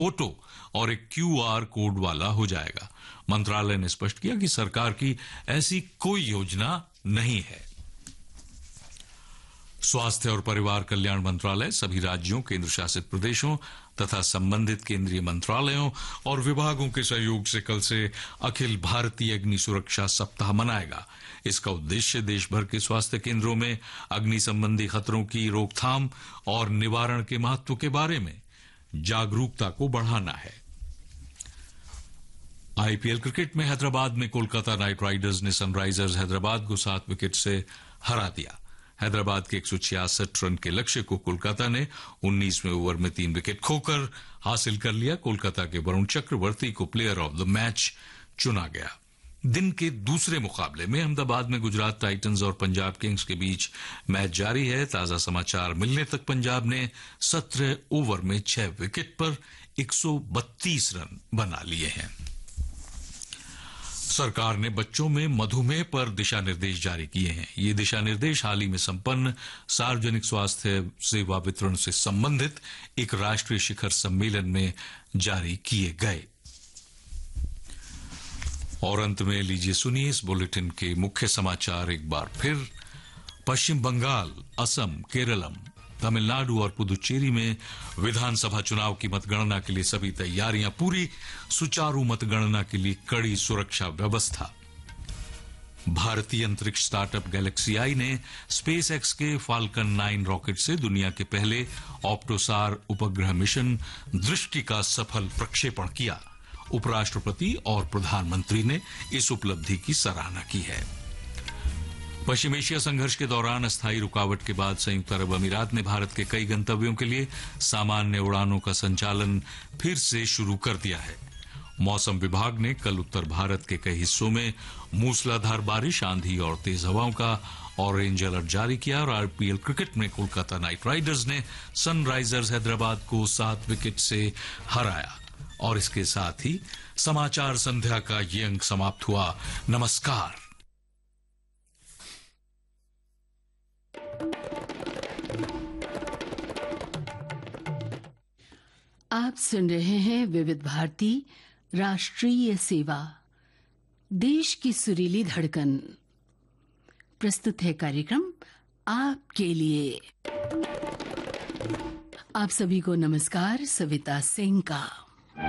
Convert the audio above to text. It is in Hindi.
फोटो और एक क्यूआर कोड वाला हो जाएगा। मंत्रालय ने स्पष्ट किया कि सरकार की ऐसी कोई योजना नहीं है। स्वास्थ्य और परिवार कल्याण मंत्रालय सभी राज्यों, केंद्र शासित प्रदेशों तथा संबंधित केंद्रीय मंत्रालयों और विभागों के सहयोग से कल से अखिल भारतीय अग्नि सुरक्षा सप्ताह मनाएगा। इसका उद्देश्य देश भर के स्वास्थ्य केंद्रों में अग्नि संबंधी खतरों की रोकथाम और निवारण के महत्व के बारे में जागरूकता को बढ़ाना है। आईपीएल क्रिकेट में हैदराबाद में कोलकाता नाइट राइडर्स ने सनराइजर्स हैदराबाद को 7 विकेट से हरा दिया। हैदराबाद के 166 रन के लक्ष्य को कोलकाता ने 19वें ओवर में 3 विकेट खोकर हासिल कर लिया। कोलकाता के वरुण चक्रवर्ती को प्लेयर ऑफ द मैच चुना गया। दिन के दूसरे मुकाबले में अहमदाबाद में गुजरात टाइटंस और पंजाब किंग्स के बीच मैच जारी है। ताजा समाचार मिलने तक पंजाब ने 17 ओवर में 6 विकेट पर 132 रन बना लिए हैं। सरकार ने बच्चों में मधुमेह पर दिशा निर्देश जारी किए हैं। ये दिशा निर्देश हाल ही में संपन्न सार्वजनिक स्वास्थ्य सेवा वितरण से संबंधित एक राष्ट्रीय शिखर सम्मेलन में जारी किए गए। और अंत में लीजिए सुनिए इस बुलेटिन के मुख्य समाचार एक बार फिर। पश्चिम बंगाल, असम, केरलम, तमिलनाडु और पुदुचेरी में विधानसभा चुनाव की मतगणना के लिए सभी तैयारियां पूरी। सुचारू मतगणना के लिए कड़ी सुरक्षा व्यवस्था। भारतीय अंतरिक्ष स्टार्टअप गैलेक्सी आई ने स्पेस एक्स के फाल्कन 9 रॉकेट से दुनिया के पहले ऑप्टोसार उपग्रह मिशन दृष्टि का सफल प्रक्षेपण किया। उपराष्ट्रपति और प्रधानमंत्री ने इस उपलब्धि की सराहना की है। पश्चिम एशिया संघर्ष के दौरान अस्थायी रुकावट के बाद संयुक्त अरब अमीरात ने भारत के कई गंतव्यों के लिए सामान्य उड़ानों का संचालन फिर से शुरू कर दिया है। मौसम विभाग ने कल उत्तर भारत के कई हिस्सों में मूसलाधार बारिश, आंधी और तेज हवाओं का ऑरेंज अलर्ट जारी किया। और आईपीएल क्रिकेट में कोलकाता नाइट राइडर्स ने सनराइजर्स हैदराबाद को 7 विकेट से हराया। और इसके साथ ही समाचार संध्या का ये अंक समाप्त हुआ। नमस्कार। आप सुन रहे हैं विविध भारती राष्ट्रीय सेवा, देश की सुरीली धड़कन। प्रस्तुत है कार्यक्रम आपके लिए। आप सभी को नमस्कार। सविता सिंह का